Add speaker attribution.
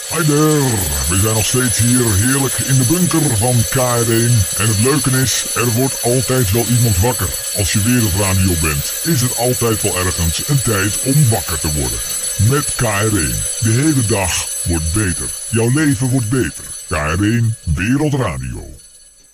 Speaker 1: Hi there, we zijn nog steeds hier heerlijk in de bunker van KR1. En het leuke is, er wordt altijd wel iemand wakker. Als je wereldradio bent, is het altijd wel ergens een tijd om wakker te worden. Met KR1, de hele dag wordt beter. Jouw leven wordt beter. KR1 Wereldradio.